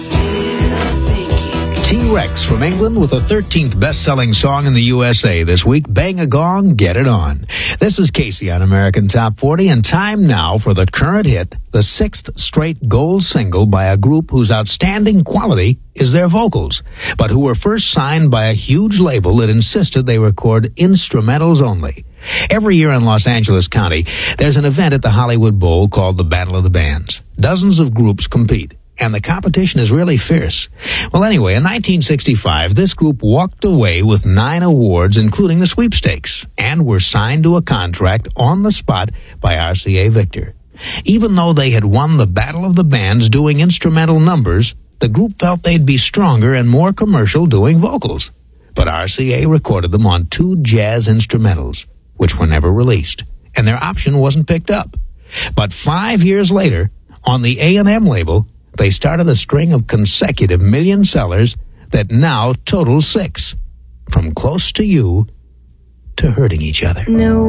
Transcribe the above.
T-Rex from England with the 13th best-selling song in the USA this week. Bang a gong, get it on. This is Casey on American Top 40, and time now for the current hit, the 6th straight gold single by a group whose outstanding quality is their vocals, but who were first signed by a huge label that insisted they record instrumentals only. Every year in Los Angeles County, there's an event at the Hollywood Bowl called the Battle of the Bands. Dozens of groups compete, and the competition is really fierce. Well, anyway, in 1965, this group walked away with 9 awards, including the sweepstakes, and were signed to a contract on the spot by RCA Victor. Even though they had won the Battle of the Bands doing instrumental numbers, the group felt they'd be stronger and more commercial doing vocals. But RCA recorded them on 2 jazz instrumentals, which were never released, and their option wasn't picked up. But 5 years later, on the A&M label, they started a string of consecutive million sellers that now total 6. From Close to You to Hurting Each Other. No.